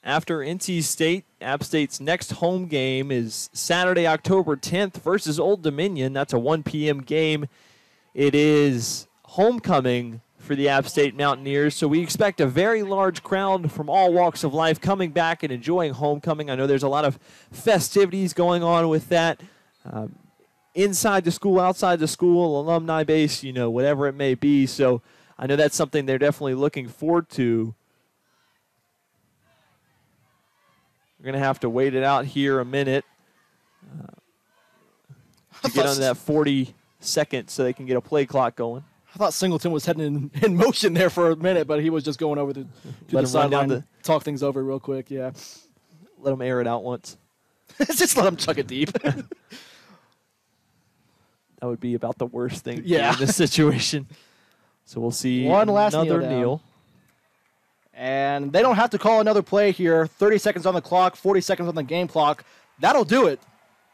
after NC State. App State's next home game is Saturday, October 10th versus Old Dominion. That's a 1 p.m. game. It is homecoming for the App State Mountaineers, so we expect a very large crowd from all walks of life coming back and enjoying homecoming. I know there's a lot of festivities going on with that. Inside the school, outside the school, alumni base, whatever it may be. So I know that's something they're definitely looking forward to. We're going to have to wait it out here a minute to get on that 40 seconds so they can get a play clock going. I thought Singleton was heading in motion there for a minute, but he was just going over to the sideline to talk things over real quick. Yeah, let him air it out once. Just let him chuck it deep. That would be about the worst thing in this situation. So we'll see one last another kneel. And they don't have to call another play here. 30 seconds on the clock, 40 seconds on the game clock. That'll do it.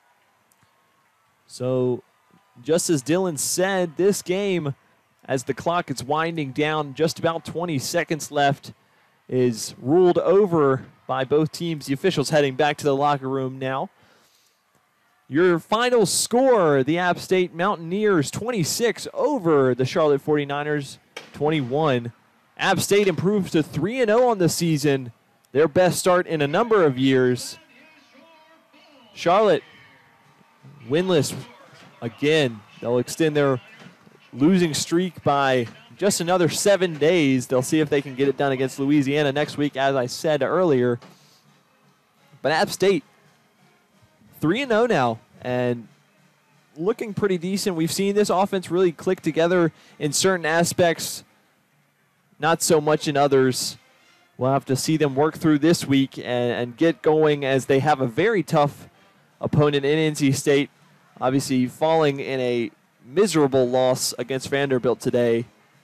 So just as Dylan said, this game, as the clock is winding down, just about 20 seconds left, is ruled over by both teams. The officials heading back to the locker room now. Your final score, the App State Mountaineers 26 over the Charlotte 49ers 21. App State improves to 3-0 on the season, their best start in a number of years. Charlotte winless again. They'll extend their losing streak by just another 7 days. They'll see if they can get it done against Louisiana next week, as I said earlier. But App State 3-0 now, and looking pretty decent. We've seen this offense really click together in certain aspects, not so much in others. We'll have to see them work through this week and get going, as they have a very tough opponent in NC State, obviously falling in a miserable loss against Vanderbilt today.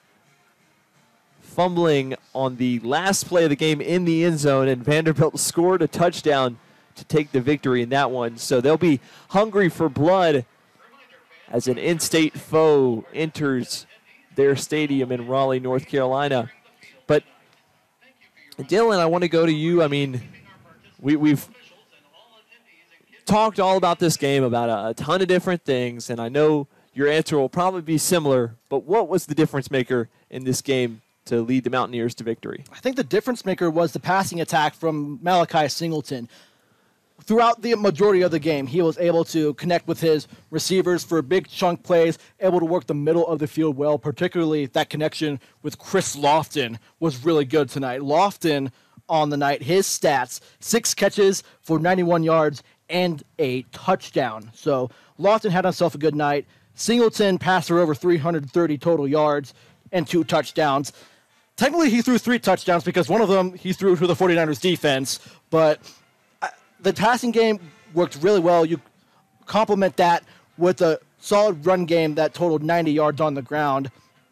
Fumbling on the last play of the game in the end zone, and Vanderbilt scored a touchdown to take the victory in that one. So they'll be hungry for blood as an in-state foe enters their stadium in Raleigh, North Carolina. But Dylan, I want to go to you. I mean, we've talked all about this game, about a ton of different things, and I know your answer will probably be similar, but what was the difference maker in this game to lead the Mountaineers to victory? I think the difference maker was the passing attack from Malachi Singleton. Throughout the majority of the game, he was able to connect with his receivers for big chunk plays, able to work the middle of the field well, particularly that connection with Chris Lofton was really good tonight. Lofton on the night, his stats, 6 catches for 91 yards and a touchdown. So Lofton had himself a good night. Singleton passed for over 330 total yards and 2 touchdowns. Technically, he threw 3 touchdowns because one of them he threw to the 49ers defense, but the passing game worked really well. You complement that with a solid run game that totaled 90 yards on the ground,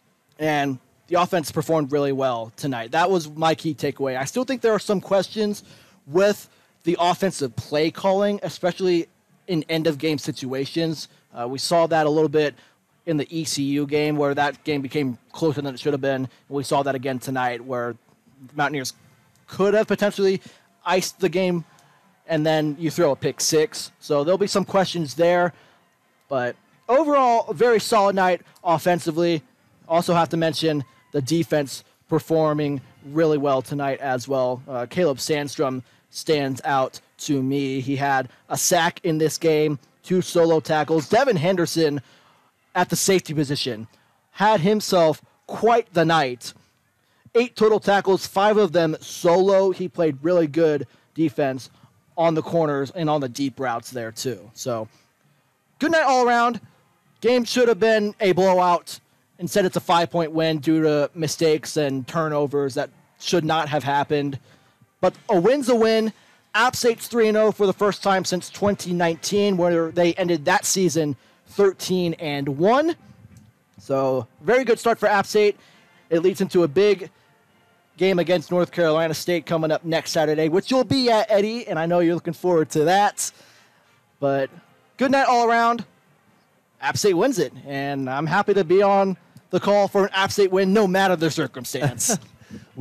and the offense performed really well tonight. That was my key takeaway. I still think there are some questions with the offensive play calling, especially in end-of-game situations. We saw that a little bit in the ECU game, where that game became closer than it should have been. And we saw that again tonight, where the Mountaineers could have potentially iced the game, and then you throw a pick 6. So there'll be some questions there. But overall, a very solid night offensively. Also have to mention the defense performing really well tonight as well. Caleb Sandstrom stands out to me. He had a sack in this game, 2 solo tackles. Devin Henderson at the safety position had himself quite the night. 8 total tackles, 5 of them solo. He played really good defense on the corners and on the deep routes there too. So good night all around. Game should have been a blowout. Instead, it's a 5-point win due to mistakes and turnovers that should not have happened. But a win's a win. App State's 3-0 for the first time since 2019, where they ended that season 13-1. So very good start for App State. It leads into a big game against North Carolina State coming up next Saturday, which you'll be at, Eddie, and I know you're looking forward to that. But good night all around. App State wins it, and I'm happy to be on the call for an App State win no matter the circumstance.